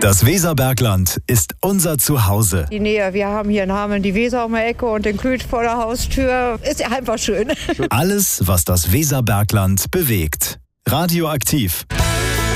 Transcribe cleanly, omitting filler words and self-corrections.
Das Weserbergland ist unser Zuhause. Die Nähe, wir haben hier in Hameln die Weser um die Ecke und den Klüt vor der Haustür. Ist ja einfach schön. Alles, was das Weserbergland bewegt. Radioaktiv.